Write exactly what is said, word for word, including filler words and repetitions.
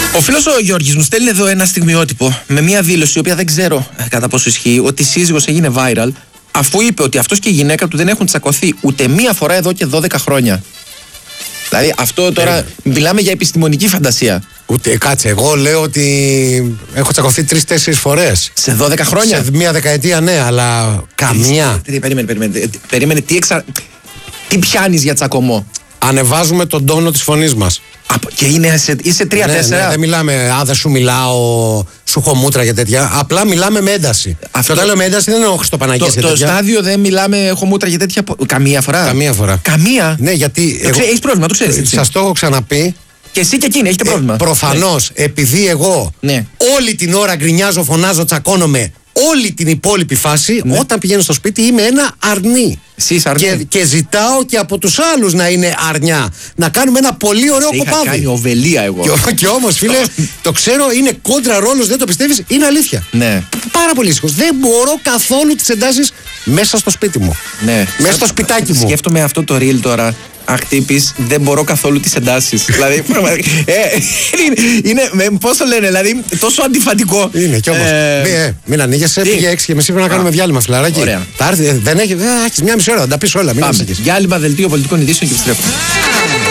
Ο φίλος ο Γιώργης μου στέλνει εδώ ένα στιγμιότυπο με μια δήλωση, η οποία δεν ξέρω κατά πόσο ισχύει, ότι η σύζυγος έγινε viral, αφού είπε ότι αυτός και η γυναίκα του δεν έχουν τσακωθεί ούτε μία φορά εδώ και δώδεκα χρόνια. Δηλαδή αυτό τώρα ε, μιλάμε για επιστημονική φαντασία. Ούτε κάτσε, εγώ λέω ότι έχω τσακωθεί τρεις-τέσσερις φορές. Σε δώδεκα χρόνια. Σε μία δεκαετία, ναι, αλλά καμία. Τι, περίμενε, περίμενε. Περίμενε, τι, εξα... τι πιάνεις για τσακωμό? Ανεβάζουμε τον τόνο της φωνής μας. Και είναι σε, είσαι τρία-τέσσερα. Ναι, ναι, δεν μιλάμε, α, δεν σου μιλάω, σου έχω μούτρα και τέτοια. Απλά μιλάμε με ένταση. Αυτό... Και όταν λέω με ένταση δεν εννοώ Χριστοπαναγίες και το, τέτοια. Το στάδιο δεν μιλάμε, έχω μούτρα και τέτοια. Καμία φορά. Καμία φορά. Καμία. Ναι, γιατί. Εγώ... Έχεις πρόβλημα, το ξέρεις. Σας το έχω ξαναπεί. Και εσύ και εκείνη έχετε πρόβλημα. Ε, προφανώς, ναι. Επειδή εγώ ναι. όλη την ώρα γκρινιάζω, φωνάζω, τσακώνομαι, όλη την υπόλοιπη φάση, ναι. Όταν πηγαίνω στο σπίτι είμαι ένα αρνί. Και, και ζητάω και από τους άλλους να είναι αρνιά. Να κάνουμε ένα πολύ ωραίο κοπάδι. Είχα κάνει οβελία εγώ. Και, και όμως, φίλε, το ξέρω, είναι κόντρα ρόλος, δεν το πιστεύεις, είναι αλήθεια. Ναι. Πάρα πολύ ήσυχος. Δεν μπορώ καθόλου τις εντάσεις μέσα στο σπίτι μου. Ναι. Μέσα στο σπιτάκι μου. Σκέφτομαι αυτό το reel τώρα. Αχ, τύπης, δεν μπορώ καθόλου τις εντάσεις. Δηλαδή, ε, είναι, είναι, πώς το λένε, δηλαδή, τόσο αντιφατικό. Είναι κι όμως. Ε, μη, ε, μην ανοίγεσαι, πήγε έξι και μισή πρέπει να κάνουμε διάλειμμα, φιλαράκι. Ωραία. Θα έρθει, δεν έχει, έχεις μια μισή ώρα, θα τα πεις όλα. Μην Πάμε. Διάλειμμα, δελτίο πολιτικών ειδήσεων και επιστρέφουμε.